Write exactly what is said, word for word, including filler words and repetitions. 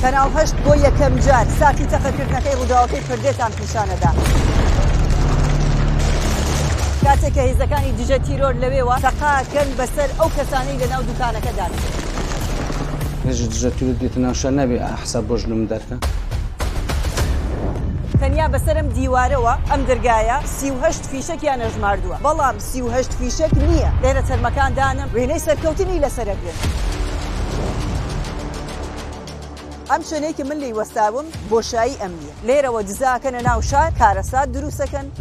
کەناڵ هەشت بۆ یەکەم جار ساتی تەقەکردنەکەی ڕووداوەکەی پردێتان پیشانەدا. کاتێک کە هێزەکانی دژە تیرۆر لەوێوە تەقاکەن بەسەر ئەو کەسانەی لە ناو دوکانەکەدا. هێزی دژە تیرۆر دێتە ناو شار نابێ حساب بۆ ژنم دەرکە. تەنیا بەسەرم دیوارەوە ئەم دەرگایە سی و هەشت فیشەکیان نەژماردووە، بەڵام سی و هەشت فیشەک نییە. لێرە تەرمەکان دانم وێنەی سەرکەوتنی لەسەرەگرن. ئەم شوێنەی کە من لێی وەستاوم بۆشایی ئەمنیە. لێرەوە دزاکەنە ناو شار، کارەسات دروستەکەن،